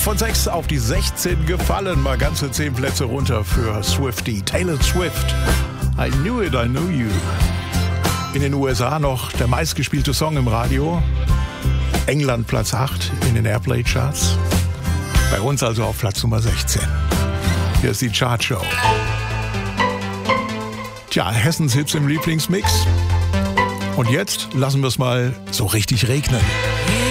von 6 auf die 16 gefallen. Mal ganze 10 Plätze runter für Swiftie. Taylor Swift. I knew it, I knew you. In den USA noch der meistgespielte Song im Radio. England Platz 8 in den Airplay-Charts. Bei uns also auf Platz Nummer 16. Hier ist die Chartshow. Tja, Hessens Hits im Lieblingsmix. Und jetzt lassen wir es mal so richtig regnen.